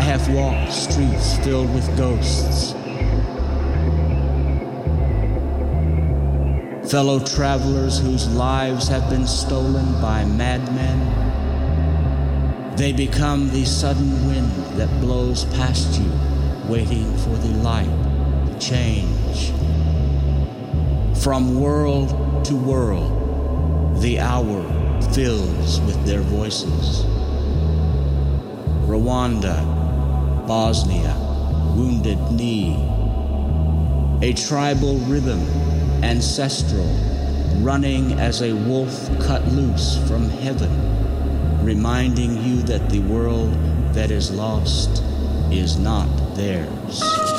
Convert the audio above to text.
I have walked streets filled with ghosts. Fellow travelers whose lives have been stolen by madmen. They become the sudden wind that blows past you, waiting for the light to change. From world to world, the hour fills with their voices. Rwanda, Bosnia, Wounded Knee. A tribal rhythm, ancestral, running as a wolf cut loose from heaven, reminding you that the world that is lost is not theirs.